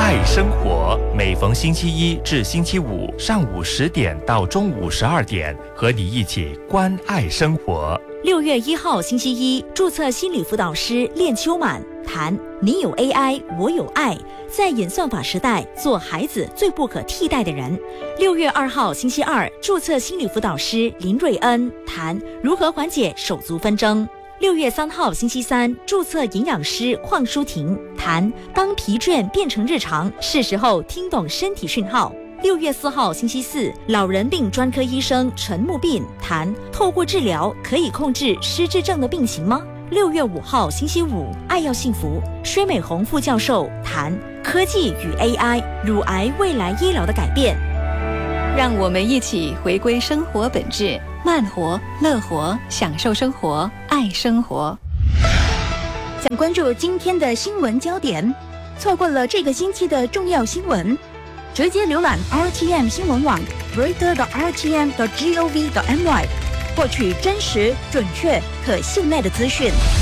爱生活，每逢星期一至星期五上午10点到中午12点，和你一起关爱生活。 6月1号星期一，注册心理辅导师练秋满谈你有 AI， 我有爱，在演算法时代，做孩子最不可替代的人。6月2号星期二，注册心理辅导师林瑞恩谈如何缓解手足纷争。6月3号星期三，注册营养师邝淑婷谈当疲倦变成日常，是时候听懂身体讯号。6月4号星期四，老人病专科医生陈木斌谈透过治疗可以控制失智症的病情吗？6月5号星期五，爱要幸福，薛美红副教授谈科技与 AI 乳癌未来医疗的改变。 让我们一起回归生活本质，慢活、乐活，享受生活，爱生活。 想关注今天的新闻焦点，错过了这个星期的重要新闻，直接浏览 RTM 新闻网 reader.rtm.gov.my， 获取真实、准确、可信赖的资讯。